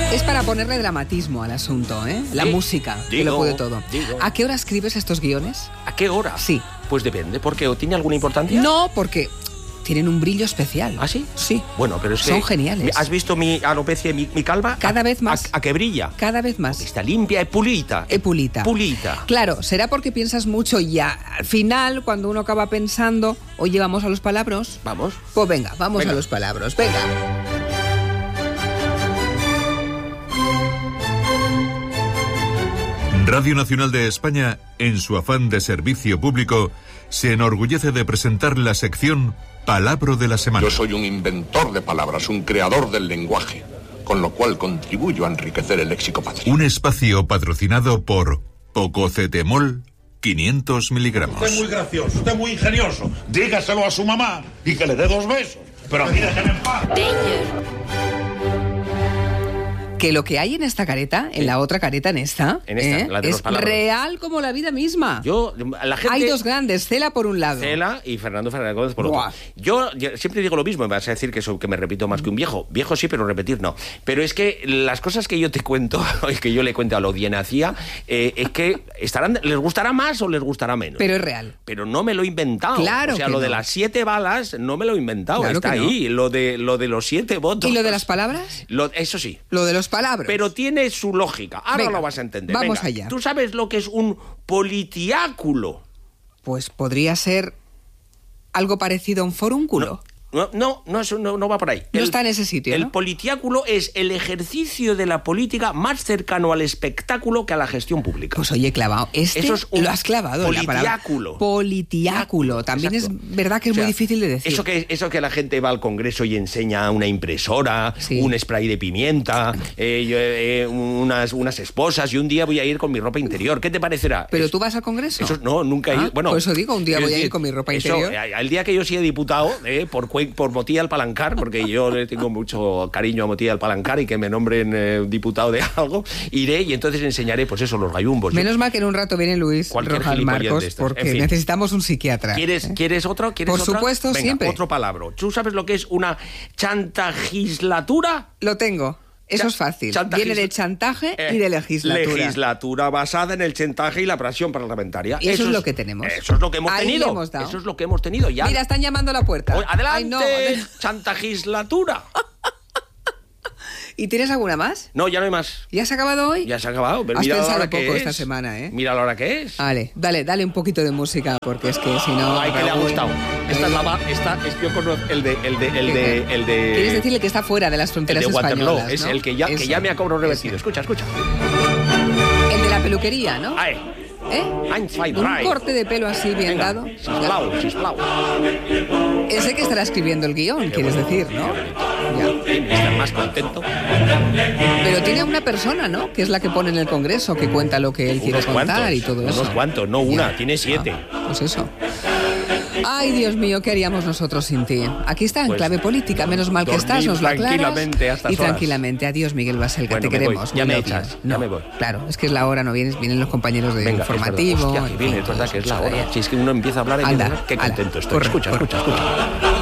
Es para ponerle dramatismo al asunto, ¿eh? La música, que lo puede todo. ¿A qué hora escribes estos guiones? ¿A qué hora? Sí. Pues depende, ¿por qué? ¿O tiene alguna importancia? No, porque tienen un brillo especial. ¿Ah, sí? Sí. Bueno, pero es que... Son geniales. ¿Has visto mi alopecia y mi calva? Cada vez más. ¿A que brilla? Cada vez más. Está limpia, es pulita. Pulita. Pulita. Claro, será porque piensas mucho y ya al final, cuando uno acaba pensando, oye, ¿vamos a los palabros? Vamos. Pues venga, vamos a los palabros. Venga. Radio Nacional de España, en su afán de servicio público, se enorgullece de presentar la sección Palabro de la Semana. Yo soy un inventor de palabras, un creador del lenguaje, con lo cual contribuyo a enriquecer el léxico patrio. Un espacio patrocinado por Pococetemol 500 miligramos. Usted es muy gracioso, usted es muy ingenioso. Dígaselo a su mamá y que le dé 2 besos. Pero a mí déjenme en paz. Que lo que hay en esta careta, en la otra careta, en esta la de los es palabras. real como la vida misma. La gente... Hay dos grandes, Cela por un lado. Cela y Fernando Fernández por otro. Yo siempre digo lo mismo, me vas a decir que me repito más que un viejo. Viejo sí, pero repetir no. Pero es que las cosas que yo te cuento, que yo le cuento a la audiencia, es que les gustará más o les gustarará menos. Pero es real. Pero no me lo he inventado. Claro. O sea, que lo no. de las 7 balas no me lo he inventado. Claro está que ahí. Lo de los 7 votos. ¿Y lo de las palabras? Eso sí. Lo de los palabras. Pero tiene su lógica. Ahora Venga, lo vas a entender. vamos Venga, allá. ¿Tú sabes lo que es un politiáculo? Pues podría ser algo parecido a un forúnculo. No, eso no va por ahí. No está en ese sitio, El ¿no? politiáculo es el ejercicio de la política más cercano al espectáculo que a la gestión pública. Pues oye, clavado. Eso es un lo has clavado en la palabra. Politiáculo. También Exacto. es verdad que es muy difícil de decir. Eso que la gente va al Congreso y enseña una impresora, Sí. un spray de pimienta, unas esposas, y un día voy a ir con mi ropa interior. ¿Qué te parecerá? ¿Pero tú vas al Congreso? No, nunca he ido. Bueno, por eso digo, un día quiero voy a ir decir, con mi ropa eso, interior. El día que yo sea diputado, por Motilla al Palancar, porque yo le tengo mucho cariño a Motilla al Palancar y que me nombren diputado de algo, iré y entonces enseñaré, pues eso, los gallumbos. Menos mal que en un rato viene Luis Cualquier Rojas gilipollez de Marcos, estas. porque En fin. necesitamos un psiquiatra. ¿Quieres otro? Por supuesto, Venga, siempre. otro palabra. ¿Tú sabes lo que es una chantagislatura? Lo tengo. Eso es fácil. Viene de chantaje y de legislatura. Legislatura basada en el chantaje y la presión parlamentaria. Y eso es lo que tenemos. Eso es lo que hemos Ahí tenido. le hemos dado. Eso es lo que hemos tenido ya. Mira, están llamando a la puerta. Adelante, Ay, no. chantagislatura. ¿Y tienes alguna más? No, ya no hay más. ¿Ya se ha acabado hoy? Ya se ha acabado. Pero Has mira la pensado hora que poco es. esta semana, ¿eh? Mira la hora que es. Vale, dale un poquito de música, porque es que si no... Ay, que le ha Raúl, gustado. Esta es yo conozco el de Quieres decirle que está fuera de las el fronteras de Waterloo. españolas, Es ¿no? el que ya me ha cobrado revertido. Escucha. El de la peluquería, ¿no? Ay. Un corte de pelo así bien Venga, dado. sisplau. Ese que estará escribiendo el guión, quieres decir, ¿no? Ya. Estar más contento. Pero tiene a una persona, ¿no? Que es la que pone en el Congreso, que cuenta lo que él quiere contar y todo eso. Unos cuantos, no una, Ya. tiene 7. Pues eso. Ay, Dios mío, ¿qué haríamos nosotros sin ti? Aquí está, en Pues, clave política. Menos mal que estás, nos lo aclaras. tranquilamente a estas y horas. tranquilamente. Adiós, Miguel Baselga, Bueno, te me queremos. voy. Ya we me love you. echas, ya me voy. Claro, es que es la hora, no vienen los compañeros de Venga, informativo. es verdad, hostia, que en viene, fin, es verdad todo que es eso. la hora. Si es que uno empieza a hablar y Anda, qué ala, contento estoy. corre, Escucha.